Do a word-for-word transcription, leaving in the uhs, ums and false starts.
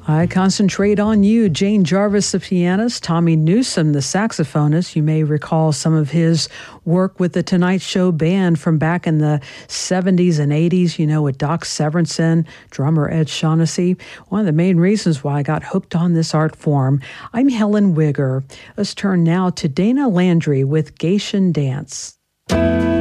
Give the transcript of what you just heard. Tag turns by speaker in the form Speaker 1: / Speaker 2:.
Speaker 1: I Concentrate on You. Jane Jarvis, the pianist, Tommy Newsom, the saxophonist. You may recall some of his work with the Tonight Show band from back in the seventies and eighties, you know, with Doc Severinsen, drummer Ed Shaughnessy. One of the main reasons why I got hooked on this art form. I'm Helen Wigger. Let's turn now to Dana Landry with Gaitian Dance.